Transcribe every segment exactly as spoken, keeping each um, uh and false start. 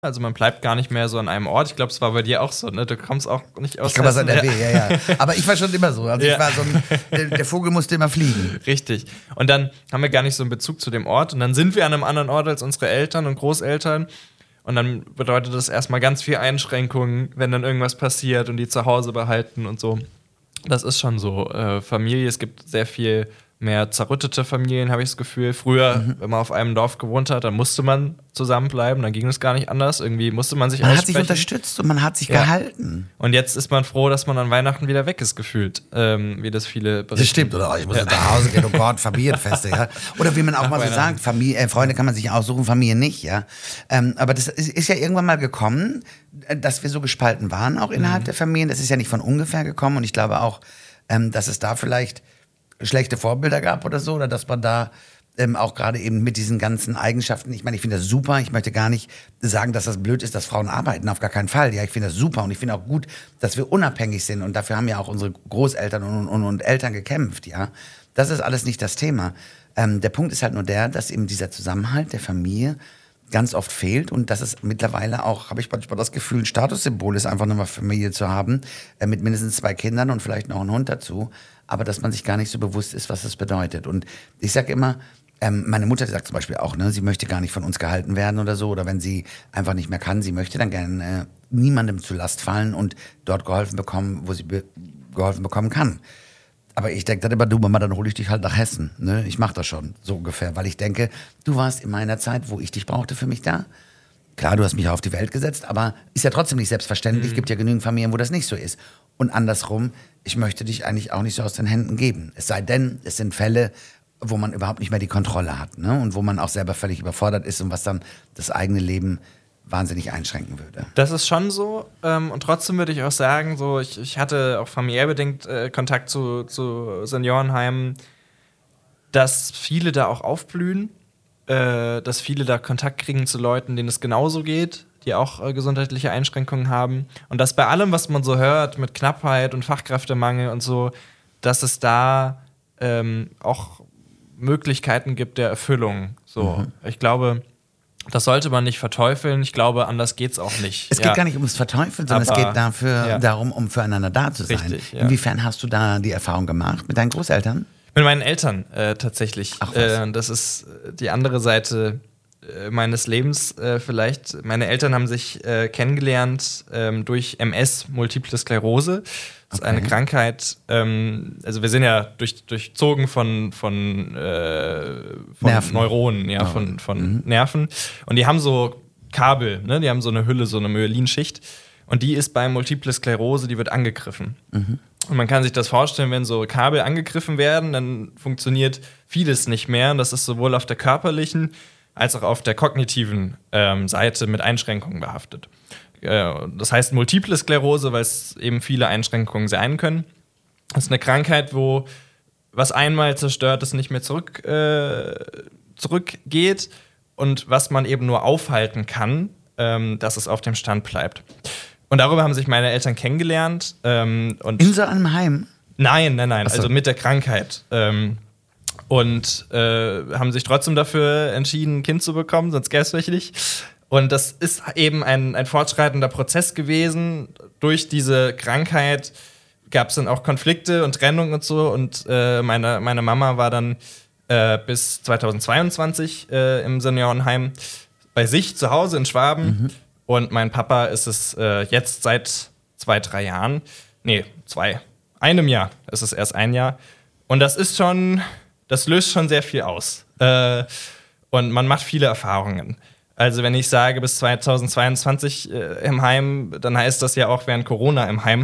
Also man bleibt gar nicht mehr so an einem Ort. Ich glaube, es war bei dir auch so, ne? Du kommst auch nicht aus Ich komme aus Hessen. N R W, ja, ja. Aber ich war schon immer so. Also Ja. ich war so ein, der, der Vogel musste immer fliegen. Richtig. Und dann haben wir gar nicht so einen Bezug zu dem Ort. Und dann sind wir an einem anderen Ort als unsere Eltern und Großeltern. Und dann bedeutet das erstmal ganz viel Einschränkungen, wenn dann irgendwas passiert und die zu Hause behalten und so. Das ist schon so. Äh, Familie, es gibt sehr viel mehr zerrüttete Familien, habe ich das Gefühl. Früher, mhm. wenn man auf einem Dorf gewohnt hat, dann musste man zusammenbleiben, dann ging es gar nicht anders. Irgendwie musste man sich Man aussprechen. hat sich unterstützt und man hat sich Ja. gehalten. Und jetzt ist man froh, dass man an Weihnachten wieder weg ist, gefühlt. Ähm, wie das viele berichten. Das stimmt, oder? Ich muss ja. nach Hause gehen, oh Gott, Familienfeste, ja. Oder wie man auch Nach mal so Weihnachten. sagt, Familie, äh, Freunde kann man sich aussuchen, Familie nicht, ja. Ähm, aber das ist, ist ja irgendwann mal gekommen, dass wir so gespalten waren, auch innerhalb mhm. der Familien. Das ist ja nicht von ungefähr gekommen und ich glaube auch, ähm, dass es da vielleicht schlechte Vorbilder gab oder so, oder dass man da ähm, auch gerade eben mit diesen ganzen Eigenschaften, ich meine, ich finde das super, ich möchte gar nicht sagen, dass das blöd ist, dass Frauen arbeiten, auf gar keinen Fall, ja, ich finde das super und ich finde auch gut, dass wir unabhängig sind und dafür haben ja auch unsere Großeltern und, und, und Eltern gekämpft, ja, das ist alles nicht das Thema. Ähm, der Punkt ist halt nur der, dass eben dieser Zusammenhalt der Familie ganz oft fehlt und dass es mittlerweile auch, habe ich manchmal das Gefühl, ein Statussymbol ist, einfach nur mal Familie zu haben, äh, mit mindestens zwei Kindern und vielleicht noch einen Hund dazu, aber dass man sich gar nicht so bewusst ist, was das bedeutet. Und ich sage immer, ähm, meine Mutter sagt zum Beispiel auch, ne, sie möchte gar nicht von uns gehalten werden oder so, oder wenn sie einfach nicht mehr kann, sie möchte dann gerne äh, niemandem zu Last fallen und dort geholfen bekommen, wo sie be- geholfen bekommen kann. Aber ich denke dann immer, du Mama, dann hole ich dich halt nach Hessen. Ne? Ich mache das schon, so ungefähr. Weil ich denke, du warst in meiner Zeit, wo ich dich brauchte, für mich da. Klar, du hast mich auf die Welt gesetzt, aber ist ja trotzdem nicht selbstverständlich. Es gibt ja genügend Familien, wo das nicht so ist. Und andersrum, ich möchte dich eigentlich auch nicht so aus den Händen geben. Es sei denn, es sind Fälle, wo man überhaupt nicht mehr die Kontrolle hat. Ne? Und wo man auch selber völlig überfordert ist und was dann das eigene Leben wahnsinnig einschränken würde. Das ist schon so. Ähm, und trotzdem würde ich auch sagen, so ich, ich hatte auch familiär bedingt äh, Kontakt zu, zu Seniorenheimen, dass viele da auch aufblühen, äh, dass viele da Kontakt kriegen zu Leuten, denen es genauso geht, die auch äh, gesundheitliche Einschränkungen haben. Und dass bei allem, was man so hört, mit Knappheit und Fachkräftemangel und so, dass es da ähm, auch Möglichkeiten gibt der Erfüllung. So, mhm. Ich glaube, das sollte man nicht verteufeln. Ich glaube, anders geht's auch nicht. Es geht ja. gar nicht ums Verteufeln, sondern Aber, es geht dafür, ja. darum, um füreinander da zu sein. Richtig, ja. Inwiefern hast du da die Erfahrung gemacht mit deinen Großeltern? Mit meinen Eltern äh, tatsächlich. Ach, was? Äh, das ist die andere Seite äh, meines Lebens äh, vielleicht. Meine Eltern haben sich äh, kennengelernt ähm, durch M S, Multiple Sklerose. Das ist Okay. eine Krankheit, ähm, also wir sind ja durch, durchzogen von, von, äh, von Nerven. Neuronen, ja, Oh. von, von Mhm. Nerven. Und die haben so Kabel, ne? Die haben so eine Hülle, so eine Myelinschicht. Und die ist bei Multiple Sklerose, die wird angegriffen. Mhm. Und man kann sich das vorstellen, wenn so Kabel angegriffen werden, dann funktioniert vieles nicht mehr. Und das ist sowohl auf der körperlichen als auch auf der kognitiven ähm, Seite mit Einschränkungen behaftet. Äh, das heißt Multiple Sklerose, weil es eben viele Einschränkungen sein können. Das ist eine Krankheit, wo was einmal zerstört ist, nicht mehr zurück, äh, zurückgeht. Und was man eben nur aufhalten kann, ähm, dass es auf dem Stand bleibt. Und darüber haben sich meine Eltern kennengelernt. Ähm, und In so einem Heim? Nein, nein, nein, Ach so. also mit der Krankheit. Ähm, und äh, haben sich trotzdem dafür entschieden, ein Kind zu bekommen, sonst gäbe es welche nicht. Und das ist eben ein, ein fortschreitender Prozess gewesen. Durch diese Krankheit gab es dann auch Konflikte und Trennung und so. Und äh, meine, meine Mama war dann äh, bis zweitausendzweiundzwanzig äh, im Seniorenheim bei sich zu Hause in Schwaben. Mhm. Und mein Papa ist es äh, jetzt seit zwei, drei Jahren. Nee, zwei. Einem Jahr. Es ist erst ein Jahr. Und das ist schon, das löst schon sehr viel aus. Äh, und man macht viele Erfahrungen. Also wenn ich sage, bis zweitausendzweiundzwanzig äh, im Heim, dann heißt das ja auch während Corona im Heim.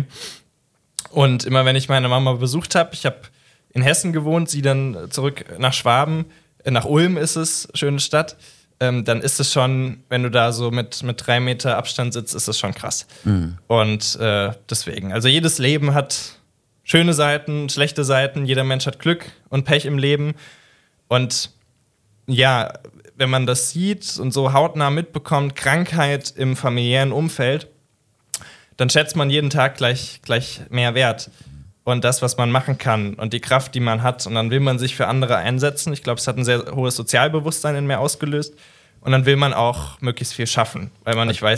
Und immer wenn ich meine Mama besucht habe, ich habe in Hessen gewohnt, sie dann zurück nach Schwaben, äh, nach Ulm ist es, schöne Stadt, ähm, dann ist es schon, wenn du da so mit, mit drei Meter Abstand sitzt, ist es schon krass. Mhm. Und äh, deswegen, also jedes Leben hat schöne Seiten, schlechte Seiten, jeder Mensch hat Glück und Pech im Leben. Und ja, wenn man das sieht und so hautnah mitbekommt, Krankheit im familiären Umfeld, dann schätzt man jeden Tag gleich, gleich mehr wert. Und das, was man machen kann und die Kraft, die man hat. Und dann will man sich für andere einsetzen. Ich glaube, es hat ein sehr hohes Sozialbewusstsein in mir ausgelöst. Und dann will man auch möglichst viel schaffen, weil man nicht weiß,